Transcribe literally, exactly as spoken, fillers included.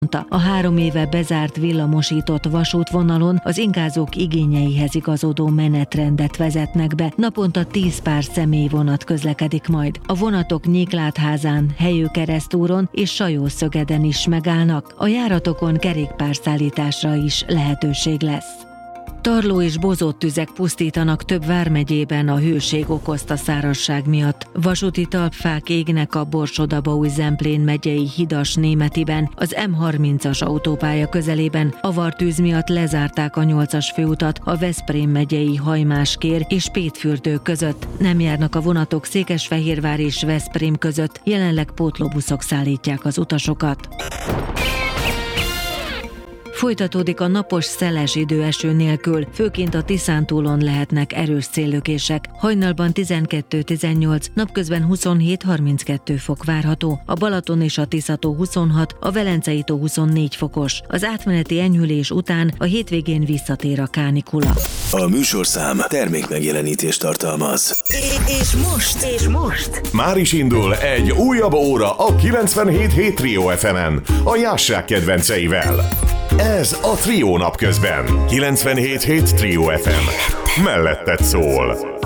A három éve bezárt villamosított vasútvonalon az ingázók igényeihez igazodó menetrendet vezetnek be. Naponta tíz pár személyvonat közlekedik majd. A vonatok Nyiklátházán, Helyőkeresztúron és Sajószögeden is megállnak. A járatokon kerékpárszállításra is lehetőség lesz. Tarló és bozott tüzek pusztítanak több vármegyében a hőség okozta szárazság miatt. Vasúti talpfák égnek a Borsod-Abaúj-Zemplén megyei Hidas-Németiben, az M harmincas autópálya közelében. Avartűz miatt lezárták a nyolcas főutat a Veszprém megyei Hajmáskér és Pétfürdő között. Nem járnak a vonatok Székesfehérvár és Veszprém között, jelenleg pótlóbuszok szállítják az utasokat. Folytatódik a napos, szeles idő eső nélkül, főként a Tiszántúlon lehetnek erős széllökések. Hajnalban tizenkettő-tizennyolc, napközben huszonhét-harminckettő fok várható, a Balaton és a Tiszató huszonhat, a Velencei tó huszonnégy fokos. Az átmeneti enyhülés után a hétvégén visszatér a kánikula. A műsorszám termékmegjelenítést tartalmaz. És most, és most már is indul egy újabb óra a kilencvenhét hét Trio ef emen, a Jásság kedvenceivel. Ez a Trio napközben. kilencvenhét hét Trio ef em. Melletted szól.